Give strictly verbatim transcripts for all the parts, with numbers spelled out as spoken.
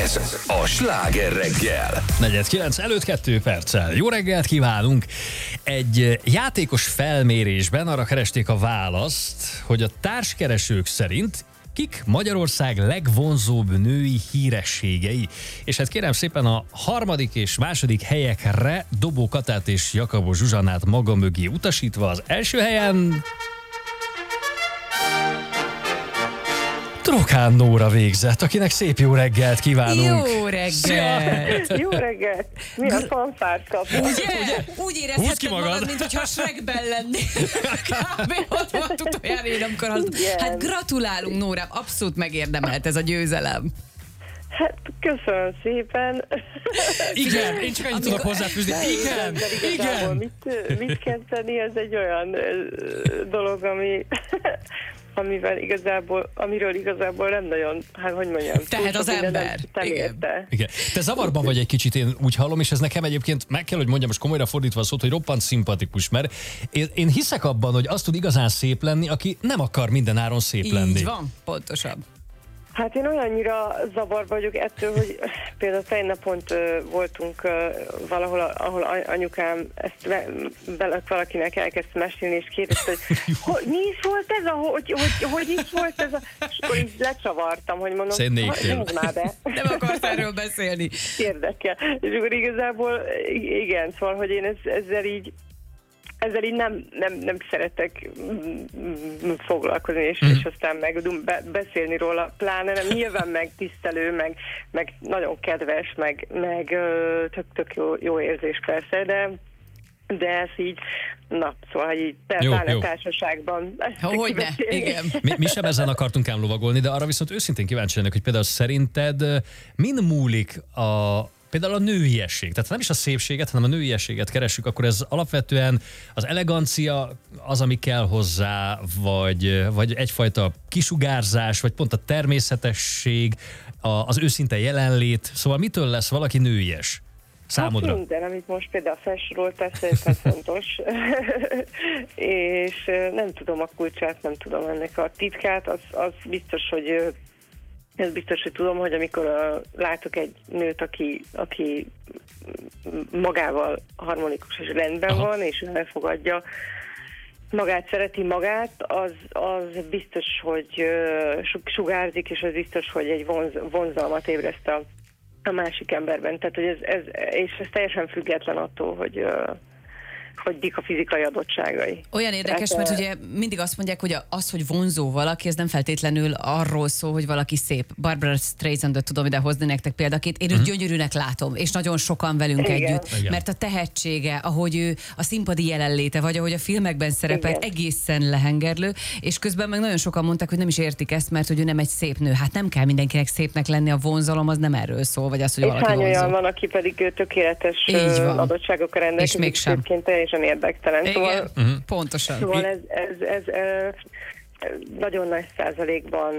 Ez a Sláger reggel. negyven kilenc előtt kettő perccel. Jó reggelt kívánunk! Egy játékos felmérésben arra keresték a választ, hogy a társkeresők szerint kik Magyarország legvonzóbb női hírességei. És hát kérem szépen a harmadik és második helyekre Dobó Katát és Jakabos Zsuzsannát maga mögé utasítva az első helyen... Trokán Nóra végzett, akinek szép jó reggelt kívánunk. Jó reggelt! Jó reggelt! Mi a fanfárt kapunk? Ugye? Úgy érezheted magad, magad, mint hogyha Shrekben lennél. Kb. ott volt utoljára én, amikor hallottam. Hát gratulálunk, Nóra, abszolút megérdemelt ez a győzelem. Hát köszönöm szépen. Igen, én csak annyit tudok hozzáfűzni. Igen, igen. Mit, mit kezdeni, ez egy olyan dolog, ami... amivel igazából, amiről igazából nem nagyon, hát hogy mondjam. Tehát az ember. Nem, igen. igen. Te zavarban vagy egy kicsit, én úgy hallom, és ez nekem egyébként meg kell, hogy mondjam, most komolyra fordítva a szót, hogy roppant szimpatikus, mert én, én hiszek abban, hogy az tud igazán szép lenni, aki nem akar minden áron szép Így lenni. Így van, pontosabb. Hát én olyannyira zavarba vagyok ettől, hogy például tegnap pont uh, voltunk uh, valahol, ahol anyukám ezt ve, be, valakinek elkezdte mesélni, és kérdezte, hogy, hogy mi is volt ez a, hogy, hogy, hogy is volt ez a... És akkor így lecsavartam, hogy mondom, hogy már be. Nem akarsz erről beszélni. Érdekel. És akkor igazából igen, szóval, hogy én ez, ezzel így Ezzel így nem, nem, nem szeretek foglalkozni, és, mm. és aztán meg be, beszélni róla, pláne nem nyilván megtisztelő, meg, meg nagyon kedves, meg, meg tök, tök jó, jó érzés persze, de, de ez így, na, szóval így például a társaságban. Hogyne, igen. Mi, mi sem ezen akartunk ám lovagolni, de arra viszont őszintén kíváncsi lennék, hogy például szerinted min múlik a például a nőiesség, tehát nem is a szépséget, hanem a nőiességet keressük, akkor ez alapvetően az elegancia az, ami kell hozzá, vagy, vagy egyfajta kisugárzás, vagy pont a természetesség, a, az őszinte jelenlét. Szóval mitől lesz valaki nőies számodra? Hát minden, amit most például felsoroltál, szerintem fontos. És nem tudom a kulcsát, nem tudom ennek a titkát, az, az biztos, hogy Ez biztos, hogy tudom, hogy amikor uh, látok egy nőt, aki, aki magával harmonikus és rendben Aha. van, és elfogadja magát, szereti magát, az, az biztos, hogy uh, sugárzik, és az biztos, hogy egy vonz, vonzalmat ébreszt a, a másik emberben. Tehát, hogy ez, ez, és ez teljesen független attól, hogy... Uh, hogy mik a fizikai adottságai. Olyan érdekes, mert ugye mindig azt mondják, hogy az, hogy vonzó valaki, ez nem feltétlenül arról szól, hogy valaki szép. Barbara Streisandot tudom ide hozni nektek példaként. Én uh-huh. őt gyönyörűnek látom, és nagyon sokan velünk Igen. együtt. Igen. Mert a tehetsége, ahogy ő a színpadi jelenléte, vagy ahogy a filmekben szerepel, Igen. egészen lehengerlő, és közben meg nagyon sokan mondták, hogy nem is értik ezt, mert hogy ő nem egy szép nő. Hát nem kell mindenkinek szépnek lenni, a vonzalom az nem erről szól, vagy az, hogy és valaki hány vonzó. olyan van, aki pedig tökéletes adottságokkal rendelkezik, és mégsem. Teljesen érdektelen. Igen, szóval, uh-huh. pontosan. Szóval ez, ez, ez, ez nagyon nagy százalékban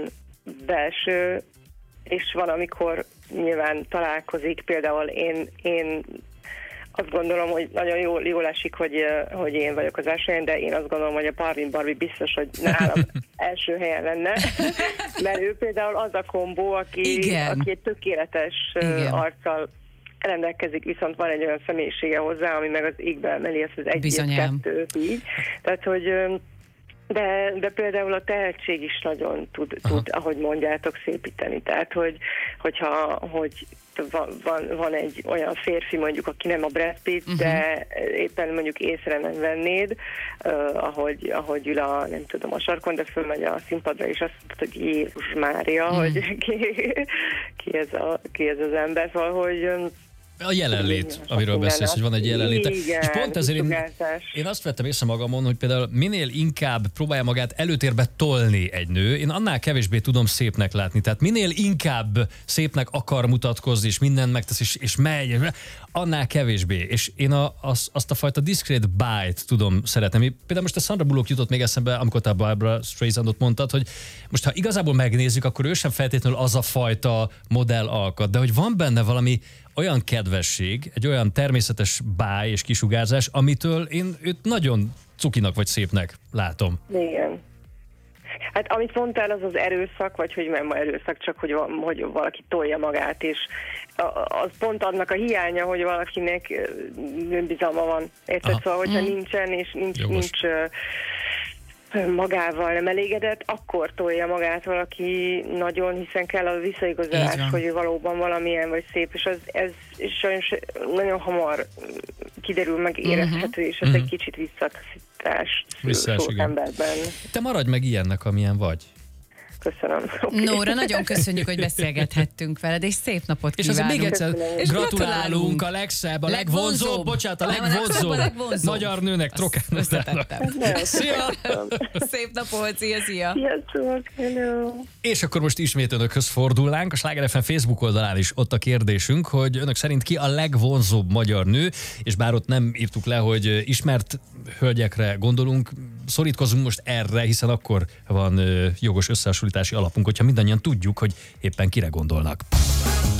belső, és van, amikor nyilván találkozik, például én, én azt gondolom, hogy nagyon jól, jól esik, hogy, hogy én vagyok az első helyen, de én azt gondolom, hogy a Barbie Barbie biztos, hogy nálam első helyen lenne, mert ő például az a kombó, aki, aki egy tökéletes Igen. arccal rendelkezik, viszont van egy olyan személyisége hozzá, ami meg az égbe emeli ezt az egy-kettőt így. Tehát, hogy de, de például a tehetség is nagyon tud, tud ahogy mondjátok, szépíteni. Tehát, hogy, hogyha hogy van, van, van egy olyan férfi mondjuk, aki nem a Brad Pitt, uh-huh. de éppen mondjuk észre nem vennéd, uh, ahogy, ahogy ül a, nem tudom, a sarkon, de fölmegy a színpadra, és azt mondta, hogy Jézus Mária, uh-huh. hogy ki, ki, ez a, ki ez az ember, szóval, hogy a jelenlét, amiről beszélsz, hogy van egy jelenléte. Igen, és pont ezért én, én azt vettem észre magamon, hogy például minél inkább próbálja magát előtérbe tolni egy nő, én annál kevésbé tudom szépnek látni. Tehát minél inkább szépnek akar mutatkozni, és mindent megtesz, és, és megy, annál kevésbé. És én a, az, azt a fajta diszkrét bájt tudom szeretni. Például most a Sandra Bullock jutott még eszembe, amikor te a Barbara Streisandot mondtad, hogy most ha igazából megnézzük, akkor ő sem feltétlenül az a fajta modell alkat, de hogy van benne valami olyan kedvesség, egy olyan természetes báj és kisugárzás, amitől én őt nagyon cukinak vagy szépnek látom. Igen. Hát amit mondtál, az az erőszak, vagy hogy nem erőszak, csak hogy, hogy valaki tolja magát, és az pont annak a hiánya, hogy valakinek önbizalma van. Érted? Aha. Szóval, hogyha mm. nincsen, és nincs, nincs magával nem elégedett, akkor tolja magát valaki nagyon, hiszen kell a visszaigazolás, hogy valóban valamilyen vagy szép, és az, ez és sajnos nagyon hamar kiderül, meg érezhető, uh-huh. és ez uh-huh. egy kicsit visszataszítás sok emberben. Te maradj meg ilyennek, amilyen vagy. Köszönöm. Okay. Nóra, nagyon köszönjük, hogy beszélgethettünk veled, és szép napot és kívánunk. És még egyszer és gratulálunk a legszebb, a legvonzóbb, legvonzóbb bocsánat, a legvonzóbb, a legvonzóbb magyar nőnek, Trokánorának. Szia! Szép napot, szia, szia! Sziasztok, hello! És akkor most ismét önökhöz fordulnánk. A Sláger ef em Facebook oldalán is ott a kérdésünk, hogy önök szerint ki a legvonzóbb magyar nő, és bár ott nem írtuk le, hogy ismert hölgyekre gondolunk, szorítkozunk most erre, hiszen akkor van jogos összehasonlítási alapunk, hogyha mindannyian tudjuk, hogy éppen kire gondolnak.